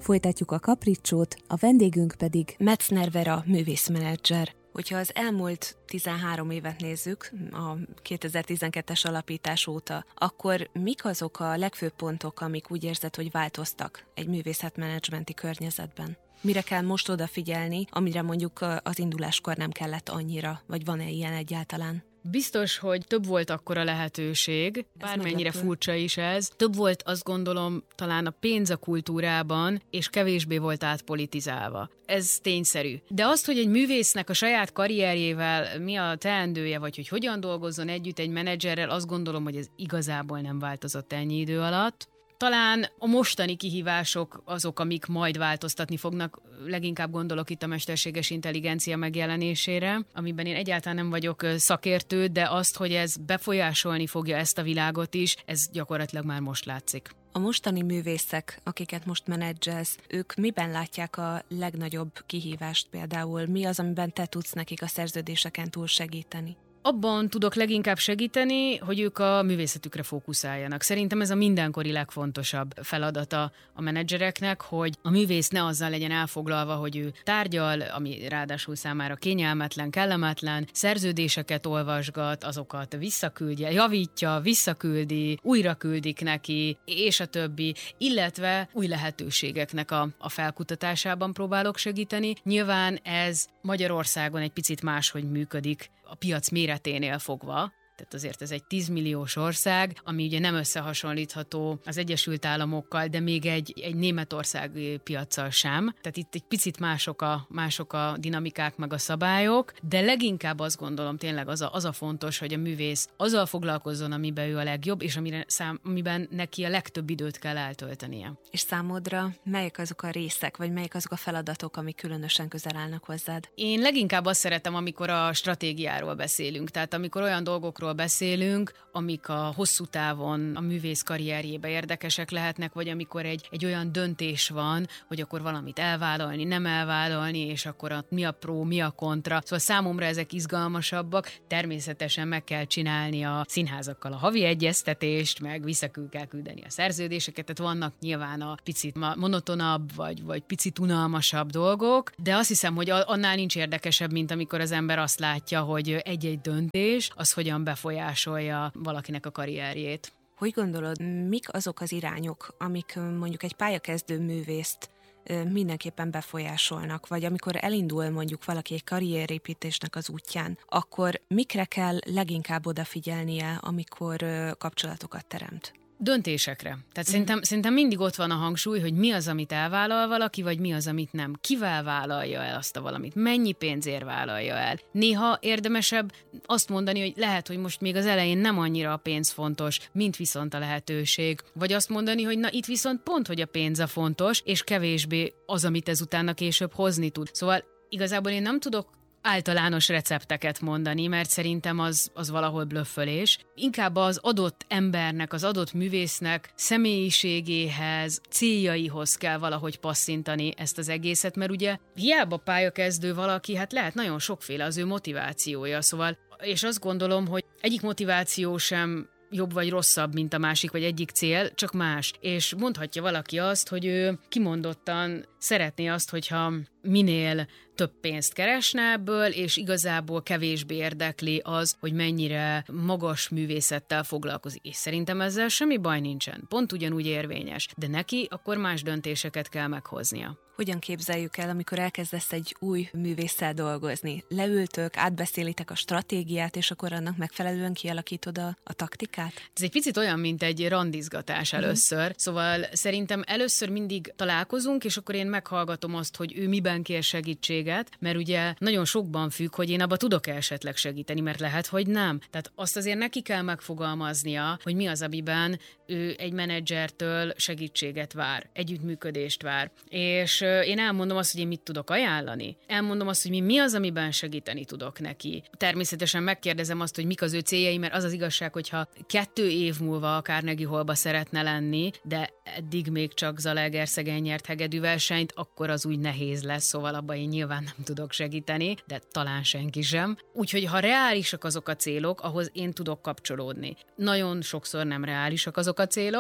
Folytatjuk a kapricsót, a vendégünk pedig Metzner Vera művészmenedzser. Hogyha az elmúlt 13 évet nézzük, a 2012-es alapítás óta, akkor mik azok a legfőbb pontok, amik úgy érzed, hogy változtak egy művészetmenedzsmenti környezetben? Mire kell most odafigyelni, amire mondjuk az induláskor nem kellett annyira, vagy van-e ilyen egyáltalán? Biztos, hogy több volt akkor a lehetőség, bármennyire furcsa is ez. Több volt, azt gondolom, talán a pénz a kultúrában, és kevésbé volt átpolitizálva. Ez tényszerű. De azt, hogy egy művésznek a saját karrierjével mi a teendője, vagy hogy hogyan dolgozzon együtt egy menedzserrel, azt gondolom, hogy ez igazából nem változott ennyi idő alatt. Talán a mostani kihívások azok, amik majd változtatni fognak, leginkább gondolok itt a mesterséges intelligencia megjelenésére, amiben én egyáltalán nem vagyok szakértő, de azt, hogy ez befolyásolni fogja ezt a világot is, ez gyakorlatilag már most látszik. A mostani művészek, akiket most menedzselsz, ők miben látják a legnagyobb kihívást például? Mi az, amiben te tudsz nekik a szerződéseken túl segíteni? Abban tudok leginkább segíteni, hogy ők a művészetükre fókuszáljanak. Szerintem ez a mindenkori legfontosabb feladata a menedzsereknek, hogy a művész ne azzal legyen elfoglalva, hogy ő tárgyal, ami ráadásul számára kényelmetlen, kellemetlen, szerződéseket olvasgat, azokat visszaküldje, javítja, visszaküldi, újra küldik neki, és a többi, illetve új lehetőségeknek a felkutatásában próbálok segíteni. Nyilván ez Magyarországon egy picit máshogy működik a piac méreténél fogva, tehát azért ez egy 10 milliós ország, ami ugye nem összehasonlítható az Egyesült Államokkal, de még egy Németország piaccal sem. Tehát itt egy picit mások a dinamikák meg a szabályok, de leginkább azt gondolom tényleg az a fontos, hogy a művész azzal foglalkozzon, amiben ő a legjobb, és amiben neki a legtöbb időt kell eltöltenie. És számodra melyek azok a részek, vagy melyek azok a feladatok, amik különösen közel állnak hozzád? Én leginkább azt szeretem, amikor a stratégiáról beszélünk, tehát amikor olyan dolgokról beszélünk, amik a hosszú távon a művész karrierjébe érdekesek lehetnek, vagy amikor egy olyan döntés van, hogy akkor valamit elvállalni, nem elvállalni, és akkor mi a pró, mi a kontra. Szóval számomra ezek izgalmasabbak. Természetesen meg kell csinálni a színházakkal a havi egyeztetést, meg vissza kell küldeni a szerződéseket, tehát vannak nyilván a picit monotonabb, vagy picit unalmasabb dolgok, de azt hiszem, hogy annál nincs érdekesebb, mint amikor az ember azt látja, hogy egy-egy döntés, az hogyan befolyásolja valakinek a karrierjét. Hogy gondolod, mik azok az irányok, amik mondjuk egy pályakezdő művészt mindenképpen befolyásolnak, vagy amikor elindul mondjuk valaki egy karrierépítésnek az útján, akkor mikre kell leginkább odafigyelnie, amikor kapcsolatokat teremt? Döntésekre. Tehát szerintem mindig ott van a hangsúly, hogy mi az, amit elvállal valaki, vagy mi az, amit nem. Kivel vállalja el azt a valamit? Mennyi pénzért vállalja el? Néha érdemesebb azt mondani, hogy lehet, hogy most még az elején nem annyira a pénz fontos, mint viszont a lehetőség. Vagy azt mondani, hogy na itt viszont pont, hogy a pénz a fontos, és kevésbé az, amit ez utána később hozni tud. Szóval igazából én nem tudok általános recepteket mondani, mert szerintem az valahol blöffölés. Inkább az adott embernek, az adott művésznek személyiségéhez, céljaihoz kell valahogy passzintani ezt az egészet, mert ugye hiába pályakezdő valaki, hát lehet nagyon sokféle az ő motivációja, szóval, és azt gondolom, hogy egyik motiváció sem jobb vagy rosszabb, mint a másik, vagy egyik cél, csak más. És mondhatja valaki azt, hogy ő kimondottan szeretné azt, hogyha minél több pénzt keresne ebből, és igazából kevésbé érdekli az, hogy mennyire magas művészettel foglalkozik. És szerintem ezzel semmi baj nincsen. Pont ugyanúgy érvényes. De neki akkor más döntéseket kell meghoznia. Hogyan képzeljük el, amikor elkezdesz egy új művésszel dolgozni? Leültök, átbeszélitek a stratégiát, és akkor annak megfelelően kialakítod a taktikát? Ez egy picit olyan, mint egy randizgatás először. Szóval szerintem először mindig találkozunk, és akkor én meghallgatom azt, hogy ő miben kér segítséget, mert ugye nagyon sokban függ, hogy én abba tudok-e esetleg segíteni, mert lehet, hogy nem. Tehát azt azért neki kell megfogalmaznia, hogy mi az, amiben ő egy menedzsertől segítséget vár, együttműködést vár. És én elmondom azt, hogy én mit tudok ajánlani. Elmondom azt, hogy mi az, amiben segíteni tudok neki. Természetesen megkérdezem azt, hogy mik az ő céljai, mert az az igazság, hogyha 2 év múlva a Carnegie Hallba szeretne lenni, de eddig még csak Zalaegerszegen nyert hegedűversenyt, akkor az úgy nehéz lesz, szóval abban én nyilván nem tudok segíteni, de talán senki sem. Úgyhogy ha reálisak azok a célok, ahhoz én tudok kapcsolódni. Nagyon sokszor nem reálisak azok a célok,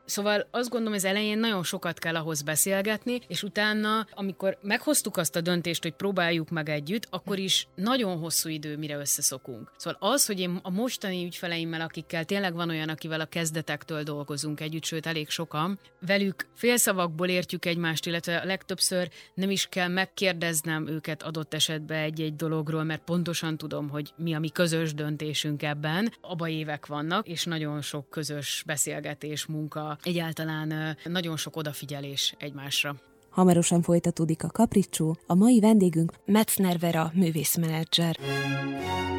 Szóval azt gondolom, az elején nagyon sokat kell ahhoz beszélgetni, és utána, amikor meghoztuk azt a döntést, hogy próbáljuk meg együtt, akkor is nagyon hosszú idő, mire összeszokunk. Szóval az, hogy én a mostani ügyfeleimmel, akikkel tényleg van olyan, akivel a kezdetektől dolgozunk együtt, sőt elég sokan, velük félszavakból értjük egymást, illetve a legtöbbször nem is kell megkérdeznem őket adott esetben egy-egy dologról, mert pontosan tudom, hogy mi a mi közös döntésünk ebben. Abba évek vannak, és nagyon sok közös beszélgetés, munka, egyáltalán nagyon sok odafigyelés egymásra. Hamarosan folytatódik a Capriccio, a mai vendégünk Metzner Vera, művészmenedzser.